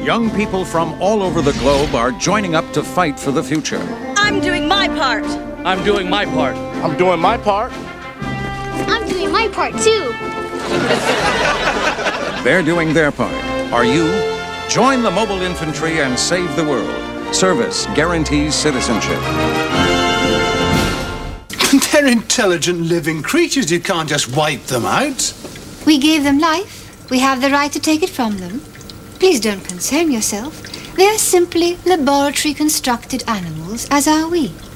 Young people from all over the globe are joining up to fight for the future. I'm doing my part. I'm doing my part. I'm doing my part. I'm doing my part, too. They're doing their part. Are you? Join the mobile infantry and save the world. Service guarantees citizenship. They're intelligent living creatures. You can't just wipe them out. We gave them life. We have the right to take it from them. Please don't concern yourself. They are simply laboratory-constructed animals, as are we.